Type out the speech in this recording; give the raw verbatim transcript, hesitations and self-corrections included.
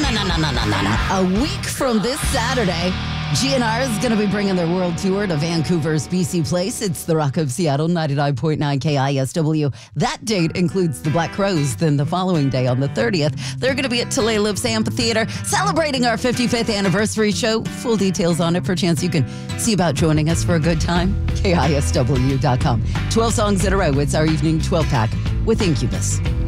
no, no, no, no, no, no, no. A week from this Saturday, G N R is going to be bringing their world tour to Vancouver's B C Place. It's the Rock of Seattle, ninety-nine point nine K I S W. That date includes the Black Crowes. Then the following day, on the thirtieth, they're going to be at Tulalip's Amphitheater celebrating our fifty-fifth anniversary show. Full details on it for a chance you can see about joining us for a good time. K I S W dot com. twelve songs in a row. It's our evening twelve-pack with Incubus.